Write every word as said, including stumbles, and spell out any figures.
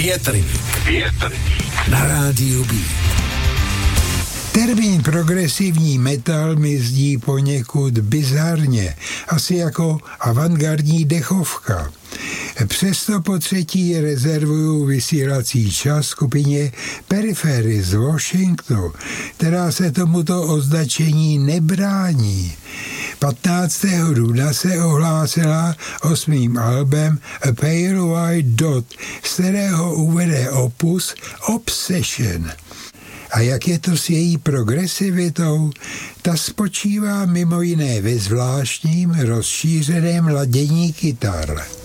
Větrník. Větrník. Na rádiu Beat. Termín progresivní metal mi zdí poněkud bizarně, asi jako avantgardní dechovka. Přesto po třetí rezervuju vysílací čas skupině Periphery z Washingtonu, která se tomuto označení nebrání. patnáctého dubna se ohlásila osmým albem A Pale White Dot, z kterého uvede opus Obsession. A jak je to s její progresivitou? Ta spočívá mimo jiné ve zvláštním rozšířeném ladění kytar.